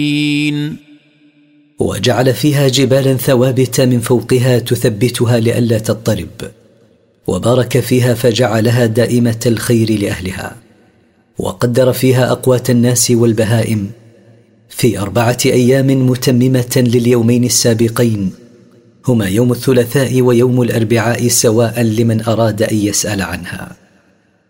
وجعل فيها جبالا ثوابت من فوقها تثبتها لئلا تضطرب، وبارك فيها فجعلها دائمة الخير لأهلها، وقدر فيها أقوات الناس والبهائم في 4 أيام متممة لليومين السابقين، هما يوم الثلاثاء ويوم الأربعاء، سواء لمن أراد أن يسأل عنها.